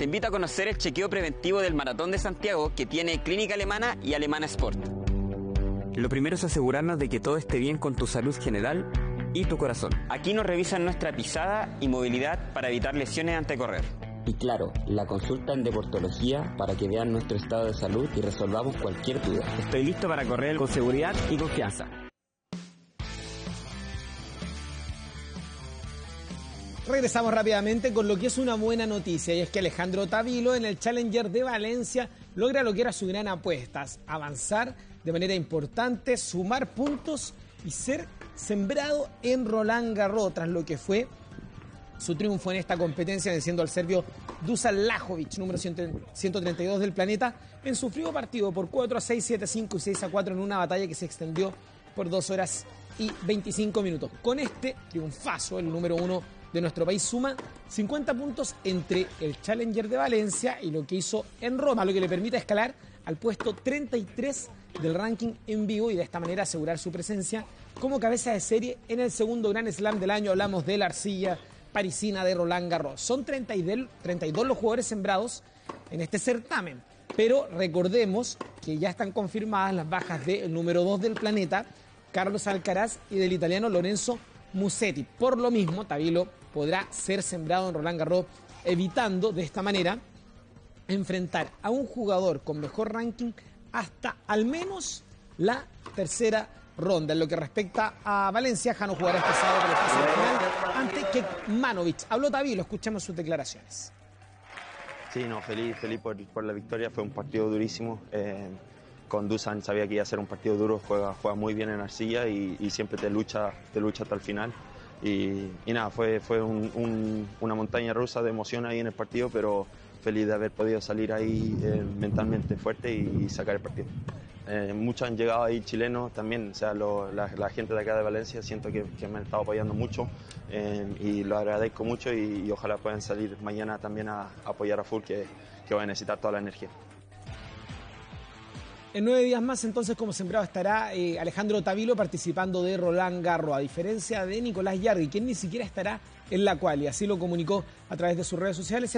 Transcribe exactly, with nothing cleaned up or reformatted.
Te invito a conocer el chequeo preventivo del Maratón de Santiago que tiene Clínica Alemana y Alemana Sport. Lo primero es asegurarnos de que todo esté bien con tu salud general y tu corazón. Aquí nos revisan nuestra pisada y movilidad para evitar lesiones ante correr. Y claro, la consulta en deportología para que vean nuestro estado de salud y resolvamos cualquier duda. Estoy listo para correr con seguridad y confianza. Regresamos rápidamente con lo que es una buena noticia, y es que Alejandro Tavilo en el Challenger de Valencia logra lo que era su gran apuesta: avanzar de manera importante, sumar puntos y ser sembrado en Roland Garros, tras lo que fue su triunfo en esta competencia, venciendo al serbio Dusan Lajovic, número ciento treinta y dos del planeta, en su frío partido por cuatro a seis, siete a cinco y seis a cuatro en una batalla que se extendió por dos horas y veinticinco minutos. Con este triunfazo, el número uno de nuestro país suma cincuenta puntos entre el Challenger de Valencia y lo que hizo en Roma, lo que le permite escalar al puesto treinta y tres del ranking en vivo y de esta manera asegurar su presencia como cabeza de serie en el segundo Grand Slam del año. Hablamos de la arcilla parisina de Roland Garros. Son treinta y dos los jugadores sembrados en este certamen, pero recordemos que ya están confirmadas las bajas del número dos del planeta, Carlos Alcaraz, y del italiano Lorenzo Musetti. Por lo mismo, Tavilo podrá ser sembrado en Roland Garros, evitando de esta manera enfrentar a un jugador con mejor ranking hasta al menos la tercera ronda. En lo que respecta a Valencia, Jano jugará este sábado por la fase final ante Kekmanovic. Habló Tavilo, escuchemos sus declaraciones. Sí, no, feliz, feliz por, por la victoria. Fue un partido durísimo. Eh, con Dusan sabía que iba a ser un partido duro. Juega, juega muy bien en arcilla y, y siempre te lucha, te lucha hasta el final. Y, y nada, fue, fue un, un, una montaña rusa de emoción ahí en el partido, pero feliz de haber podido salir ahí eh, mentalmente fuerte y, y sacar el partido. Eh, muchos han llegado ahí chilenos también, o sea, lo, la, la gente de acá de Valencia, siento que, que me han estado apoyando mucho eh, y lo agradezco mucho y, y ojalá puedan salir mañana también a, a apoyar a full, que, que va a necesitar toda la energía. En nueve días más, entonces, como sembrado estará eh, Alejandro Tavilo participando de Roland Garros, a diferencia de Nicolás Yarri, quien ni siquiera estará en la quali, así lo comunicó a través de sus redes sociales.